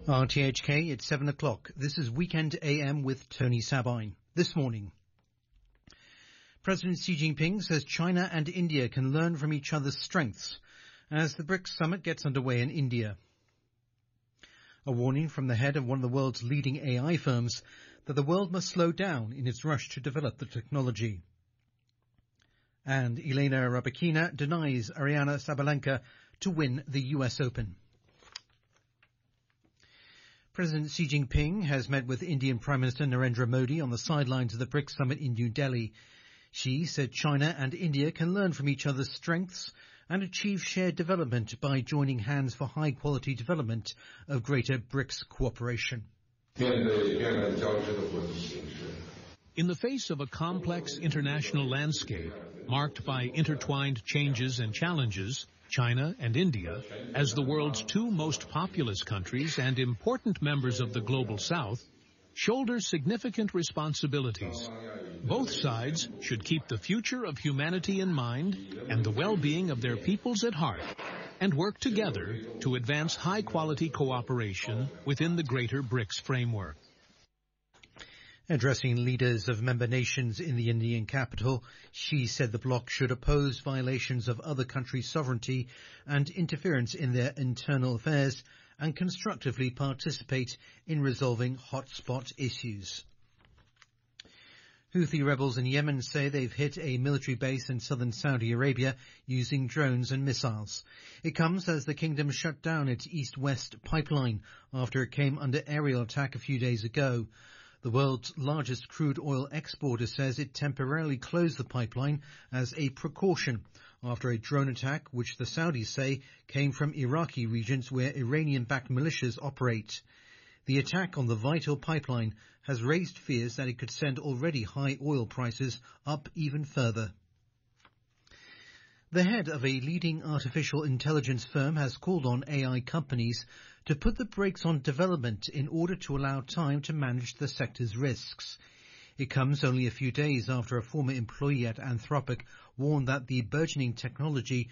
RTHK, it's 7 o'clock. This is Weekend AM with Tony Sabine. This morning, President Xi Jinping says China and India can learn from each other's strengths as the BRICS summit gets underway in India. A warning from the head of one of the world's leading AI firms that the world must slow down in its rush to develop the technology. And Elena Rybakina denies Aryna Sabalenka to win the US Open. President Xi Jinping has met with Indian Prime Minister Narendra Modi on the sidelines of the BRICS summit in New Delhi. Xi said China and India can learn from each other's strengths and achieve shared development by joining hands for high-quality development of greater BRICS cooperation. In the face of a complex international landscape marked by intertwined changes and challenges, China and India, as the world's two most populous countries and important members of the Global South, shoulder significant responsibilities. Both sides should keep the future of humanity in mind and the well-being of their peoples at heart, and work together to advance high-quality cooperation within the greater BRICS framework. Addressing leaders of member nations in the Indian capital, Xi said the bloc should oppose violations of other countries' sovereignty and interference in their internal affairs and constructively participate in resolving hotspot issues. Houthi rebels in Yemen say they've hit a military base in southern Saudi Arabia using drones and missiles. It comes as the kingdom shut down its east-west pipeline after it came under aerial attack a few days ago. The world's largest crude oil exporter says it temporarily closed the pipeline as a precaution after a drone attack, which the Saudis say came from Iraqi regions where Iranian-backed militias operate. The attack on the vital pipeline has raised fears that it could send already high oil prices up even further. The head of a leading artificial intelligence firm has called on AI companies to put the brakes on development in order to allow time to manage the sector's risks. It comes only a few days after a former employee at Anthropic warned that the burgeoning technology